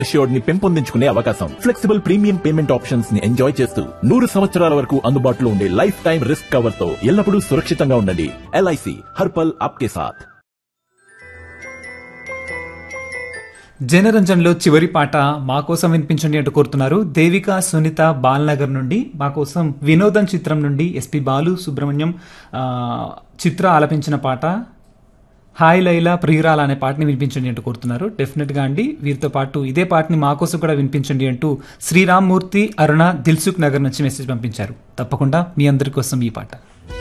Assured ని పెంపొందించుకునే అవకాశం, flexible premium payment options ని ఎంజాయ్ చేస్తూ 100 సంవత్సరాల వరకు అందుబాటులో ఉండే లైఫ్ టైం రిస్క్ కవర్ తో ఎల్లప్పుడూ సురక్షితంగా ఉండండి. ఎల్ఐసి హర్పల్ ఆప్కే సాథ్. జనరంజన్లో చివరి పాట మా కోసం వినిపించండి అంటూ కోరుతున్నారు దేవిక సునీత బాల్నగర్ నుండి. మా కోసం వినోదం చిత్రం నుండి ఎస్పి బాలు సుబ్రహ్మణ్యం చిత్ర ఆలపించిన పాట హాయ్ లైలా ప్రియురాల అనే పాటని వినిపించండి అంటూ కోరుతున్నారు. డెఫినెట్గా అండి, వీరితో పాటు ఇదే పాటని మా కోసం కూడా వినిపించండి అంటూ శ్రీరామ్మూర్తి అరుణ దిల్సుఖ్ నగర్ నుంచి మెసేజ్ పంపించారు. తప్పకుండా మీ అందరి కోసం ఈ పాట.